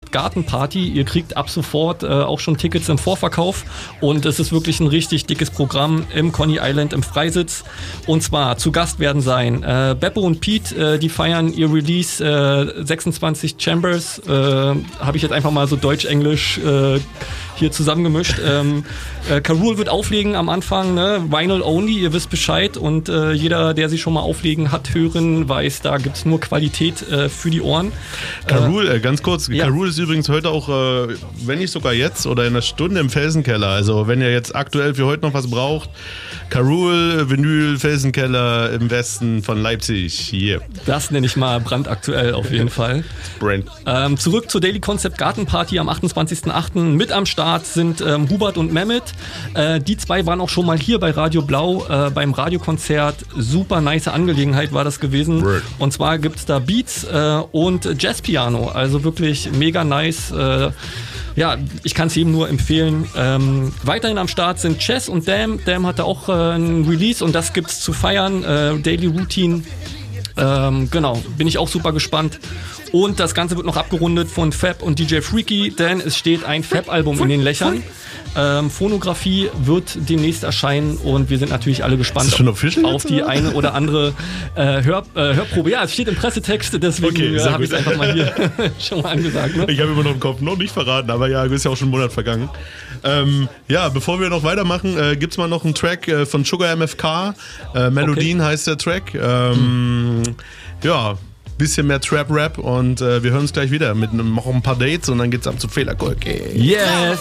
Konzept Gartenparty. Ihr kriegt ab sofort auch schon Tickets im Vorverkauf und es ist wirklich ein richtig dickes Programm im Coney Island im Freisitz. Und zwar zu Gast werden sein Beppo und Pete, die feiern ihr Release 26 Chambers. Habe ich jetzt einfach mal so Deutsch-Englisch hier zusammengemischt. Karul wird auflegen am Anfang, ne? Vinyl only, ihr wisst Bescheid und jeder, der sie schon mal auflegen hat hören, weiß, da gibt's nur Qualität für die Ohren. Karul, ganz kurz, ja. Karul ist übrigens heute auch, wenn nicht sogar jetzt oder in einer Stunde im Felsenkeller, also wenn ihr jetzt aktuell für heute noch was braucht, Karul, Vinyl, Felsenkeller im Westen von Leipzig, yeah. Das nenne ich mal brandaktuell auf jeden Fall. Brand. Zurück zur Daily Concept Gartenparty am 28.08. Mit am Start sind Hubert und Mehmet. Die zwei waren auch schon mal hier bei Radio Blau beim Radiokonzert. Super nice Angelegenheit war das gewesen. Word. Und zwar gibt es da Beats und Jazzpiano. Also wirklich mega nice. Ja, ich kann es jedem nur empfehlen. Weiterhin am Start sind Chess und Dam. Dam hatte auch ein Release und das gibt's zu feiern. Daily Routine. Genau, bin ich auch super gespannt. Und das Ganze wird noch abgerundet von Fab und DJ Freaky, denn es steht ein Fab-Album in den Löchern. Phonografie wird demnächst erscheinen und wir sind natürlich alle gespannt auf die eine oder andere Hörprobe. Ja, es steht im Pressetext, deswegen habe ich es einfach mal hier schon mal angesagt. Ne? Ich habe immer noch im Kopf, noch nicht verraten, aber ja, ist ja auch schon ein Monat vergangen. Ja, bevor wir noch weitermachen, gibt es mal noch einen Track von Sugar MFK. Melodien heißt der Track. Ja, bisschen mehr Trap-Rap und wir hören uns gleich wieder mit noch ein paar Dates und dann geht's ab zu Fehlerkolke. Yes!